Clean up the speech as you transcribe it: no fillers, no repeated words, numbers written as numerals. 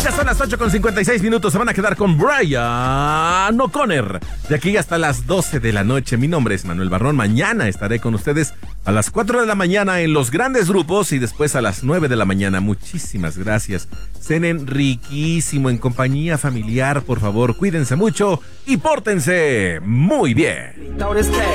Ya son las 8:56. Se van a quedar con Brian O'Connor. De aquí hasta las 12 de la noche. Mi nombre es Manuel Barrón. Mañana estaré con ustedes a las 4 de la mañana en los grandes grupos y después a las 9 de la mañana. Muchísimas gracias. Cenen riquísimo en compañía familiar, por favor. Cuídense mucho y pórtense muy bien.